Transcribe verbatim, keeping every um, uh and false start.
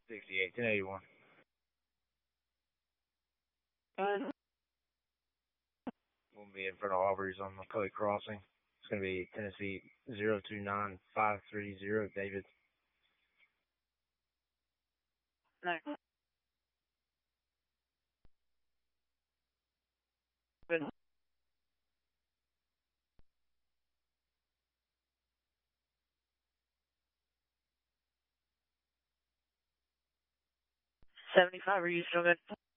sixty-eight, ten eighty-one. Uh, We'll be in front of Aubrey's on McCoy Crossing. It's going to be Tennessee zero two nine five three zero, David. no. seventy-five, are you still good?